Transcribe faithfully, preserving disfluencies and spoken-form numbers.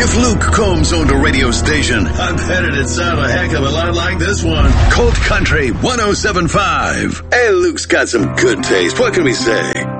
If Luke Combs owned a radio station, I bet it'd sound a heck of a lot like this one. Colt Country one oh seven point five. Hey, Luke's got some good taste. What can we say?